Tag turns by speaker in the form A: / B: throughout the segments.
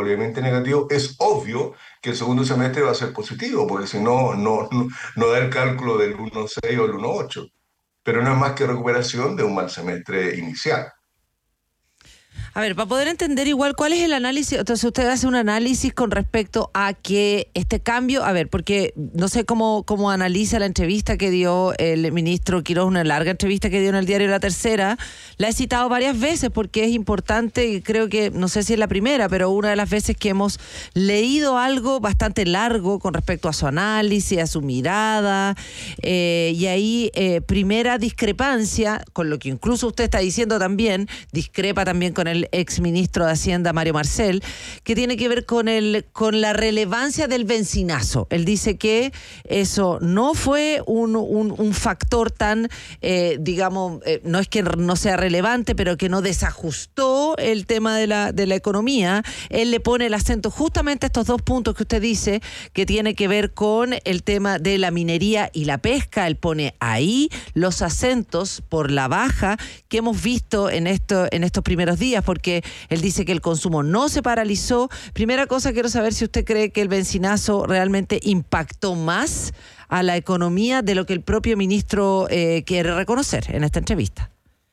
A: notoriamente negativo, es obvio que el segundo semestre va a ser positivo, porque si no, no da el cálculo del 1,6 o el 1,8. Pero no es más que recuperación de un mal semestre inicial.
B: A ver, para poder entender igual cuál es el análisis, entonces usted hace un análisis con respecto a que este cambio, a ver, porque no sé cómo analiza la entrevista que dio el ministro Quirós, una larga entrevista que dio en el diario La Tercera, la he citado varias veces porque es importante y creo que, no sé si es la primera, pero una de las veces que hemos leído algo bastante largo con respecto a su análisis, a su mirada, y ahí primera discrepancia, con lo que incluso usted está diciendo también, discrepa también con el exministro de Hacienda, Mario Marcel, que tiene que ver con la relevancia del bencinazo. Él dice que eso no fue un factor tan, no es que no sea relevante, pero que no desajustó el tema de la economía. Él le pone el acento justamente a estos dos puntos que usted dice, que tiene que ver con el tema de la minería y la pesca. Él pone ahí los acentos por la baja que hemos visto en estos primeros días, porque él dice que el consumo no se paralizó. Primera cosa, quiero saber si usted cree que el bencinazo realmente impactó más a la economía de lo que el propio ministro quiere reconocer en esta entrevista.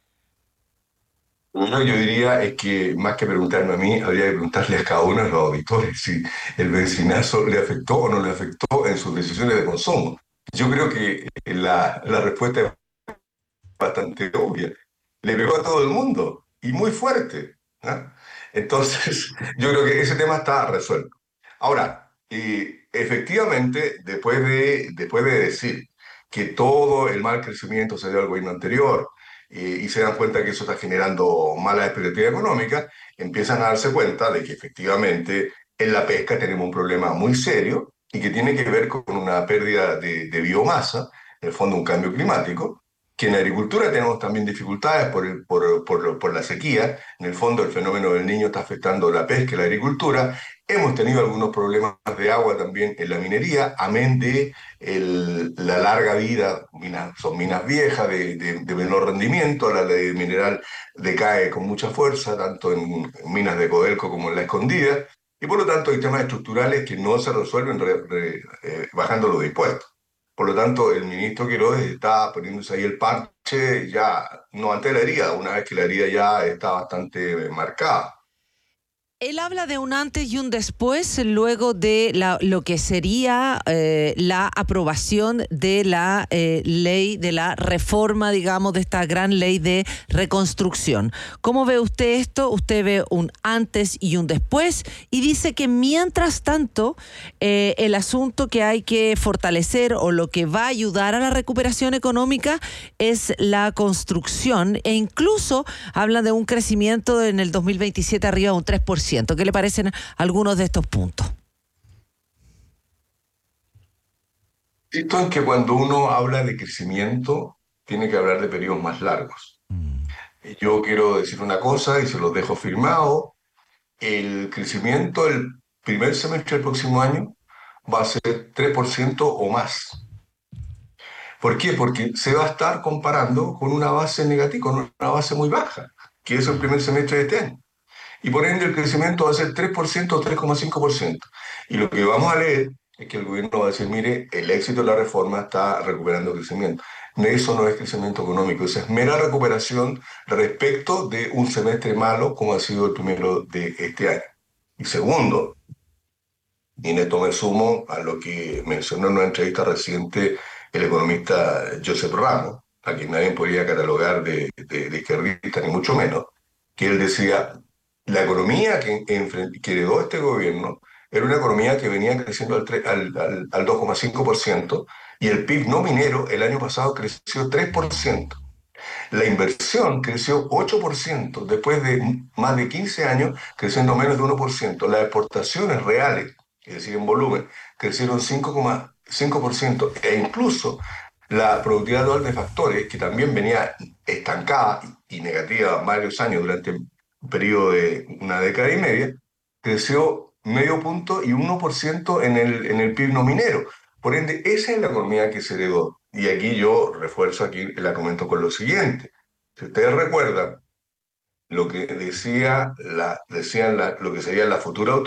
A: No, yo diría es que más que preguntarme a mí, habría que preguntarle a cada uno de los auditores si el bencinazo le afectó o no le afectó en sus decisiones de consumo. Yo creo que la respuesta es bastante obvia. Le pegó a todo el mundo y muy fuerte, ¿no? Entonces, yo creo que ese tema está resuelto. Ahora, efectivamente, después de decir que todo el mal crecimiento se dio al gobierno anterior y se dan cuenta que eso está generando malas expectativas económicas, empiezan a darse cuenta de que efectivamente en la pesca tenemos un problema muy serio y que tiene que ver con una pérdida de biomasa, en el fondo un cambio climático, que en la agricultura tenemos también dificultades por la sequía. En el fondo, el fenómeno del Niño está afectando la pesca y la agricultura. Hemos tenido algunos problemas de agua también en la minería, amén de la larga vida. Son minas viejas de menor rendimiento, la ley mineral decae con mucha fuerza, tanto en minas de Codelco como en La Escondida, y por lo tanto hay temas estructurales que no se resuelven bajando los impuestos. Por lo tanto, el ministro Quiroz está poniéndose ahí el parche ya, no ante la herida, una vez que la herida ya está bastante marcada.
B: Él habla de un antes y un después luego de lo que sería la aprobación de la ley, de la reforma, digamos, de esta gran ley de reconstrucción. ¿Cómo ve usted esto? Usted ve un antes y un después y dice que mientras tanto el asunto que hay que fortalecer o lo que va a ayudar a la recuperación económica es la construcción, e incluso habla de un crecimiento en el 2027 arriba de un 3%. ¿Qué le parecen algunos de estos puntos?
A: Esto es que cuando uno habla de crecimiento, tiene que hablar de periodos más largos. Yo quiero decir una cosa y se los dejo firmado. El crecimiento el primer semestre del próximo año va a ser 3% o más. ¿Por qué? Porque se va a estar comparando con una base negativa, con una base muy baja, que es el primer semestre de este año. Y por ende el crecimiento va a ser 3% o 3,5%. Y lo que vamos a leer es que el gobierno va a decir, mire, el éxito de la reforma está recuperando crecimiento. Eso no es crecimiento económico, eso es mera recuperación respecto de un semestre malo como ha sido el primero de este año. Y segundo, y en esto me sumo a lo que mencionó en una entrevista reciente el economista Joseph Ramos, a quien nadie podría catalogar de izquierdista, ni mucho menos, que él decía, la economía que heredó este gobierno era una economía que venía creciendo al 2,5% y el PIB no minero el año pasado creció 3%. La inversión creció 8% después de más de 15 años creciendo menos de 1%. Las exportaciones reales, es decir, en volumen, crecieron 5,5% e incluso la productividad dual de factores, que también venía estancada y negativa varios años durante un periodo de una década y media, creció medio punto y 1% en el PIB no minero. Por ende, esa es la economía que se heredó. Y aquí yo refuerzo, aquí la comento con lo siguiente. Si ustedes recuerdan lo que decían lo que sería la futura